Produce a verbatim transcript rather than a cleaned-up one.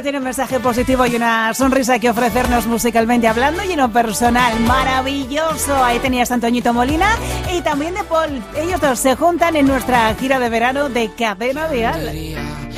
tiene un mensaje positivo y una sonrisa que ofrecernos musicalmente hablando y en lo personal. Maravilloso. Ahí tenías a Antoñito Molina y también de Paul. Ellos dos se juntan en nuestra gira de verano de Cadena Dial.